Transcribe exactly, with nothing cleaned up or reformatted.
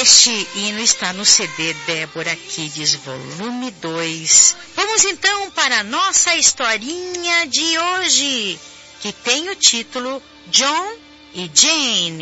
Este hino está no C D Débora Kids volume dois. Vamos então para a nossa historinha de hoje, que tem o título John e Jane.